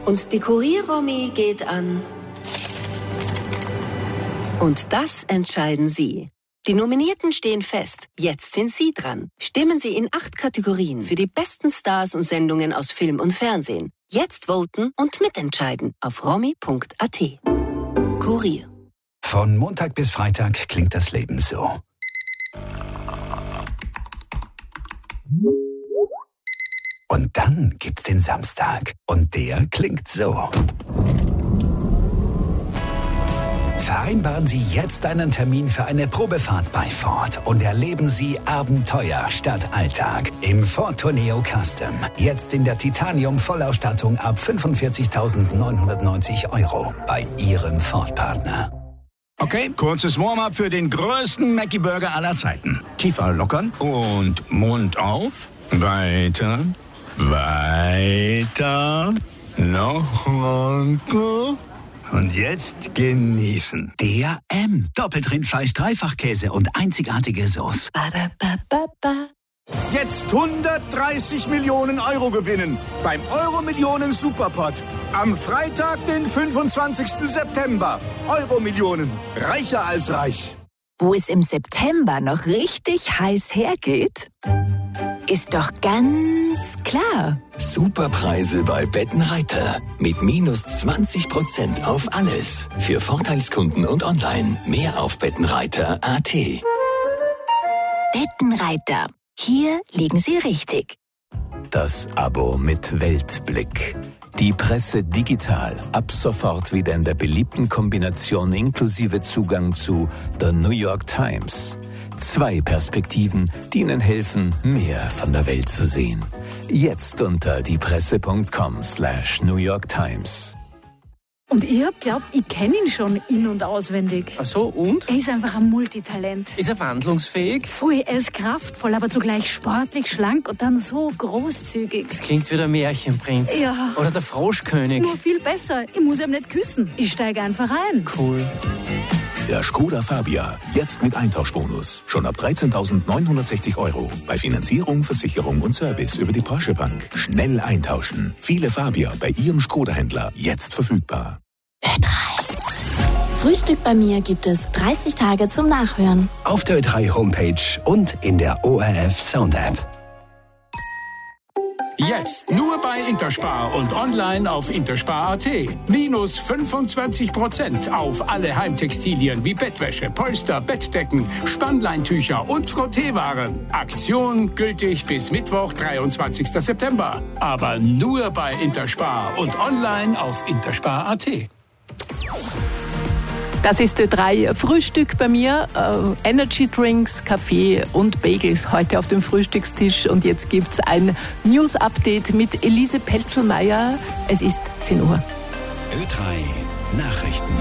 Und die Kurier-Romy geht an. Und das entscheiden Sie. Die Nominierten stehen fest. Jetzt sind Sie dran. Stimmen Sie in 8 Kategorien für die besten Stars und Sendungen aus Film und Fernsehen. Jetzt voten und mitentscheiden auf romy.at. Kurier. Von Montag bis Freitag klingt das Leben so. Und dann gibt's den Samstag. Und der klingt so. Vereinbaren Sie jetzt einen Termin für eine Probefahrt bei Ford und erleben Sie Abenteuer statt Alltag im Ford Tourneo Custom. Jetzt in der Titanium-Vollausstattung ab 45.990 € bei Ihrem Ford-Partner. Okay, kurzes Warm-up für den größten Mackie-Burger aller Zeiten. Kiefer lockern und Mund auf. Weiter, weiter, noch runter. Und jetzt genießen. Der M. Doppelt Rindfleisch, Dreifachkäse und einzigartige Sauce. Jetzt 130 Millionen € gewinnen beim Euro-Millionen Superpot. Am Freitag, den 25. September. Euro-Millionen. Reicher als reich. Wo es im September noch richtig heiß hergeht, ist doch ganz klar. Superpreise bei Bettenreiter. Mit minus 20% auf alles. Für Vorteilskunden und online. Mehr auf bettenreiter.at. Bettenreiter. Hier liegen Sie richtig. Das Abo mit Weltblick. Die Presse digital. Ab sofort wieder in der beliebten Kombination inklusive Zugang zu The New York Times. 2 Perspektiven, die Ihnen helfen, mehr von der Welt zu sehen. Jetzt unter diepresse.com/New York Times. Und ich hab glaubt, ich kenne ihn schon in- und auswendig. Ach so, und? Er ist einfach ein Multitalent. Ist er wandlungsfähig? Voll, er ist kraftvoll, aber zugleich sportlich, schlank und dann so großzügig. Das klingt wie der Märchenprinz. Ja. Oder der Froschkönig. Nur viel besser. Ich muss ihm nicht küssen. Ich steige einfach ein. Cool. Der Skoda Fabia. Jetzt mit Eintauschbonus. Schon ab 13.960 €. Bei Finanzierung, Versicherung und Service über die Porsche Bank. Schnell eintauschen. Viele Fabia bei Ihrem Skoda-Händler. Jetzt verfügbar. Ö3. Frühstück bei mir gibt es 30 Tage zum Nachhören. Auf der Ö3-Homepage und in der ORF Sound-App. Jetzt nur bei Interspar und online auf interspar.at. Minus 25% auf alle Heimtextilien wie Bettwäsche, Polster, Bettdecken, Spannleintücher und Frotteewaren. Aktion gültig bis Mittwoch, 23. September. Aber nur bei Interspar und online auf interspar.at. Das ist Ö3 Frühstück bei mir. Energy Drinks, Kaffee und Bagels heute auf dem Frühstückstisch. Und jetzt gibt's ein News-Update mit Elise Pelzelmeier. Es ist 10 Uhr. Ö3 Nachrichten.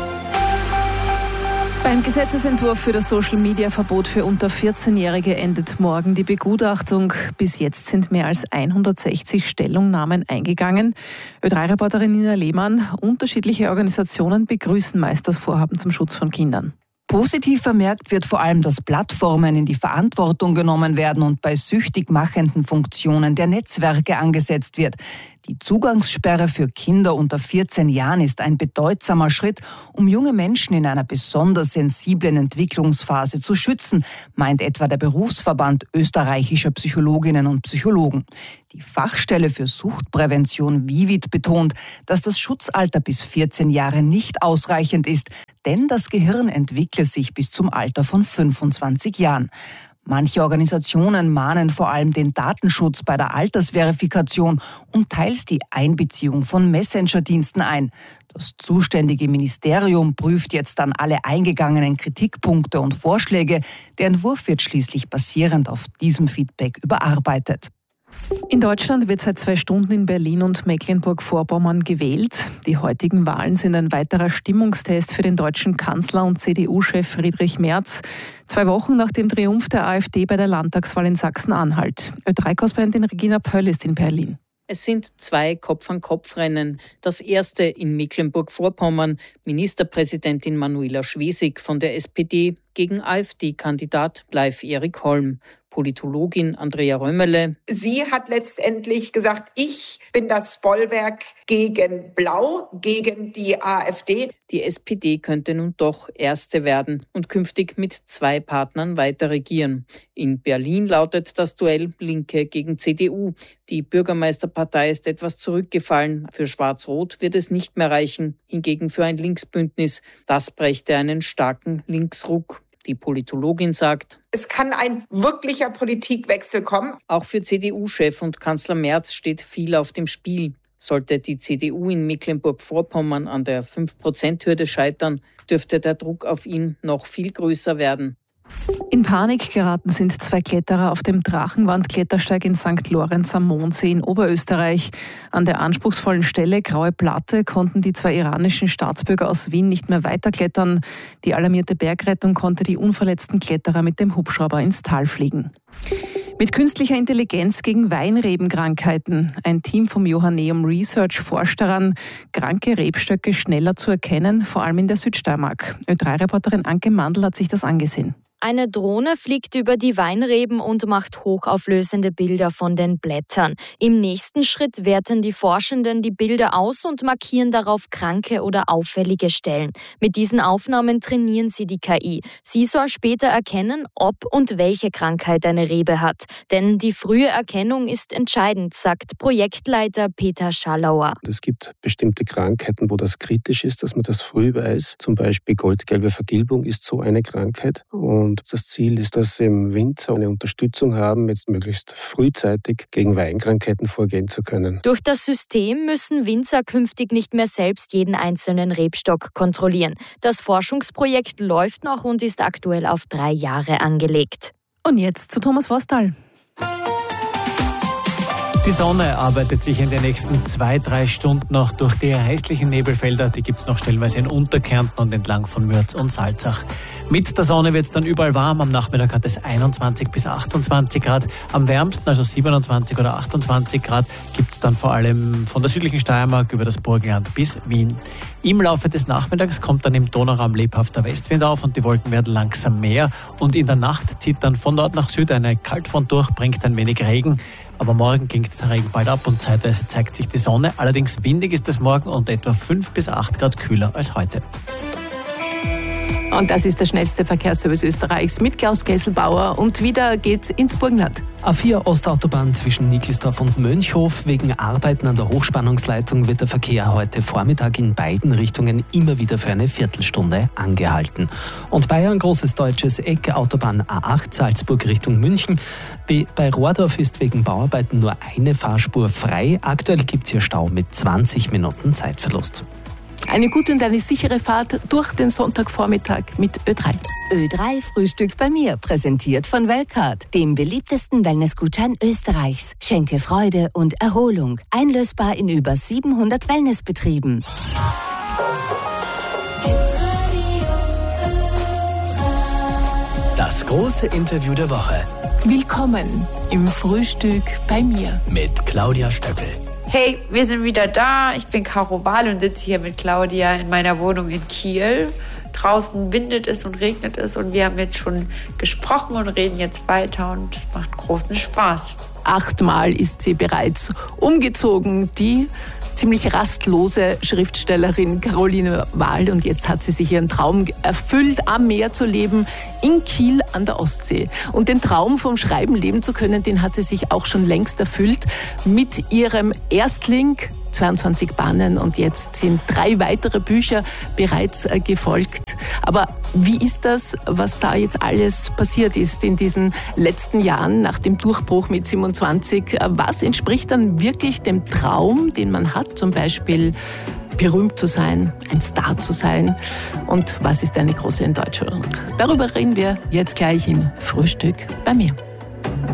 Beim Gesetzesentwurf für das Social-Media-Verbot für unter 14-Jährige endet morgen die Begutachtung. Bis jetzt sind mehr als 160 Stellungnahmen eingegangen. Ö3-Reporterin Nina Lehmann, unterschiedliche Organisationen begrüßen meist das Vorhaben zum Schutz von Kindern. Positiv vermerkt wird vor allem, dass Plattformen in die Verantwortung genommen werden und bei süchtig machenden Funktionen der Netzwerke angesetzt wird. Die Zugangssperre für Kinder unter 14 Jahren ist ein bedeutsamer Schritt, um junge Menschen in einer besonders sensiblen Entwicklungsphase zu schützen, meint etwa der Berufsverband österreichischer Psychologinnen und Psychologen. Die Fachstelle für Suchtprävention VIVID betont, dass das Schutzalter bis 14 Jahre nicht ausreichend ist, denn das Gehirn entwickle sich bis zum Alter von 25 Jahren. Manche Organisationen mahnen vor allem den Datenschutz bei der Altersverifikation und teils die Einbeziehung von Messenger-Diensten ein. Das zuständige Ministerium prüft jetzt dann alle eingegangenen Kritikpunkte und Vorschläge. Der Entwurf wird schließlich basierend auf diesem Feedback überarbeitet. In Deutschland wird seit 2 Stunden in Berlin und Mecklenburg-Vorpommern gewählt. Die heutigen Wahlen sind ein weiterer Stimmungstest für den deutschen Kanzler und CDU-Chef Friedrich Merz. 2 Wochen nach dem Triumph der AfD bei der Landtagswahl in Sachsen-Anhalt. Ö3-Korrespondentin Regina Pöll ist in Berlin. Es sind 2 Kopf-an-Kopf-Rennen. Das erste in Mecklenburg-Vorpommern. Ministerpräsidentin Manuela Schwesig von der SPD gegen AfD-Kandidat Leif Erik Holm. Politologin Andrea Römerle. Sie hat letztendlich gesagt, ich bin das Bollwerk gegen Blau, gegen die AfD. Die SPD könnte nun doch Erste werden und künftig mit 2 Partnern weiter regieren. In Berlin lautet das Duell Linke gegen CDU. Die Bürgermeisterpartei ist etwas zurückgefallen. Für Schwarz-Rot wird es nicht mehr reichen. Hingegen für ein Linksbündnis. Das brächte einen starken Linksruck. Die Politologin sagt, es kann ein wirklicher Politikwechsel kommen. Auch für CDU-Chef und Kanzler Merz steht viel auf dem Spiel. Sollte die CDU in Mecklenburg-Vorpommern an der 5%-Hürde scheitern, dürfte der Druck auf ihn noch viel größer werden. In Panik geraten sind 2 Kletterer auf dem Drachenwandklettersteig in St. Lorenz am Mondsee in Oberösterreich. An der anspruchsvollen Stelle Graue Platte konnten die 2 iranischen Staatsbürger aus Wien nicht mehr weiterklettern. Die alarmierte Bergrettung konnte die unverletzten Kletterer mit dem Hubschrauber ins Tal fliegen. Mit künstlicher Intelligenz gegen Weinrebenkrankheiten. Ein Team vom Johanneum Research forscht daran, kranke Rebstöcke schneller zu erkennen, vor allem in der Südsteiermark. Ö3-Reporterin Anke Mandl hat sich das angesehen. Eine Drohne fliegt über die Weinreben und macht hochauflösende Bilder von den Blättern. Im nächsten Schritt werten die Forschenden die Bilder aus und markieren darauf kranke oder auffällige Stellen. Mit diesen Aufnahmen trainieren sie die KI. Sie soll später erkennen, ob und welche Krankheit eine Rebe hat. Denn die frühe Erkennung ist entscheidend, sagt Projektleiter Peter Schallauer. Es gibt bestimmte Krankheiten, wo das kritisch ist, dass man das früh weiß. Zum Beispiel goldgelbe Vergilbung ist so eine Krankheit. Und das Ziel ist, dass im Winzer eine Unterstützung haben, jetzt möglichst frühzeitig gegen Weinkrankheiten vorgehen zu können. Durch das System müssen Winzer künftig nicht mehr selbst jeden einzelnen Rebstock kontrollieren. Das Forschungsprojekt läuft noch und ist aktuell auf 3 Jahre angelegt. Und jetzt zu Thomas Vostal. Die Sonne arbeitet sich in den nächsten 2-3 Stunden noch durch die restlichen Nebelfelder. Die gibt es noch stellenweise in Unterkärnten und entlang von Mürz und Salzach. Mit der Sonne wird es dann überall warm. Am Nachmittag hat es 21 bis 28 Grad. Am wärmsten, also 27 oder 28 Grad, gibt es dann vor allem von der südlichen Steiermark über das Burgenland bis Wien. Im Laufe des Nachmittags kommt dann im Donauraum lebhafter Westwind auf und die Wolken werden langsam mehr. Und in der Nacht zieht dann von Nord nach Süd eine Kaltfront durch, bringt ein wenig Regen. Aber morgen klingt der Regen bald ab und zeitweise zeigt sich die Sonne. Allerdings windig ist es morgen und etwa 5 bis 8 Grad kühler als heute. Und das ist der schnellste Verkehrsservice Österreichs mit Klaus Kesselbauer. Und wieder geht's ins Burgenland. A4 Ostautobahn zwischen Nickelsdorf und Mönchhof. Wegen Arbeiten an der Hochspannungsleitung wird der Verkehr heute Vormittag in beiden Richtungen immer wieder für eine Viertelstunde angehalten. Und Bayern, großes deutsches Eck, Autobahn A8 Salzburg Richtung München. Bei Rohrdorf ist wegen Bauarbeiten nur eine Fahrspur frei. Aktuell gibt's hier Stau mit 20 Minuten Zeitverlust. Eine gute und eine sichere Fahrt durch den Sonntagvormittag mit Ö3. Ö3 frühstückt bei mir, präsentiert von Weltcard, dem beliebtesten Wellnessgutschein Österreichs. Schenke Freude und Erholung. Einlösbar in über 700 Wellnessbetrieben. Das große Interview der Woche. Willkommen im Frühstück bei mir. Mit Claudia Stöckel. Hey, wir sind wieder da. Ich bin Caro Wahl und sitze hier mit Claudia in meiner Wohnung in Kiel. Draußen windet es und regnet es und wir haben jetzt schon gesprochen und reden jetzt weiter und es macht großen Spaß. 8-mal ist sie bereits umgezogen, die ziemlich rastlose Schriftstellerin Caroline Wahl. Und jetzt hat sie sich ihren Traum erfüllt, am Meer zu leben, in Kiel an der Ostsee. Und den Traum vom Schreiben leben zu können, den hat sie sich auch schon längst erfüllt mit ihrem Erstling, 22 Bahnen, und jetzt sind 3 weitere Bücher bereits gefolgt. Aber wie ist das, was da jetzt alles passiert ist in diesen letzten Jahren nach dem Durchbruch mit 27? Was entspricht dann wirklich dem Traum, den man hat, zum Beispiel berühmt zu sein, ein Star zu sein? Und was ist eine große Enttäuschung? Darüber reden wir jetzt gleich in Frühstück bei mir.